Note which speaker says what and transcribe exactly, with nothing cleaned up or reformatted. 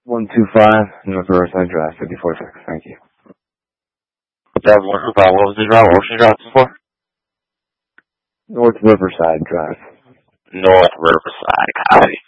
Speaker 1: one two five North Riverside Drive, fifty-four six. Thank you.
Speaker 2: That one two five. What was the drive? What was the drive for?
Speaker 1: North Riverside Drive.
Speaker 2: North Riverside. Copy.